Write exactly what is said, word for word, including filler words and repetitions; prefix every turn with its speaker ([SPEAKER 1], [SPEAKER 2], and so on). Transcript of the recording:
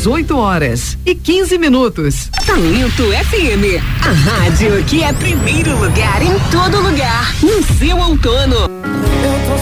[SPEAKER 1] dezoito horas e quinze minutos.
[SPEAKER 2] Talento F M, a rádio que é primeiro lugar em todo lugar, no seu outono.
[SPEAKER 3] Eu tô